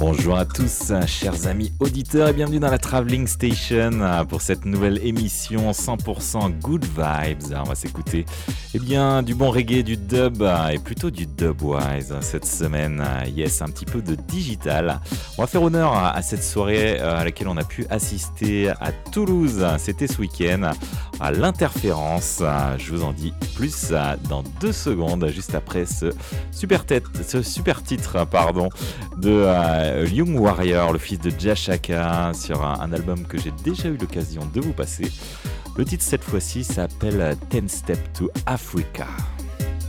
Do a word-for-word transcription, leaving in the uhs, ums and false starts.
Bonjour à tous, chers amis auditeurs, et bienvenue dans la Traveling Station pour cette nouvelle émission cent pour cent Good Vibes. On va s'écouter eh bien, du bon reggae, du dub et plutôt du dubwise cette semaine. Yes, un petit peu de digital. On va faire honneur à cette soirée à laquelle on a pu assister à Toulouse. C'était ce week-end à l'Interférence. Je vous en dis plus dans deux secondes, juste après ce super, tête, ce super titre pardon, de euh, Young Warrior, le fils de Jashaka, sur un, un album que j'ai déjà eu l'occasion de vous passer. Le titre cette fois-ci s'appelle Ten Step to Africa.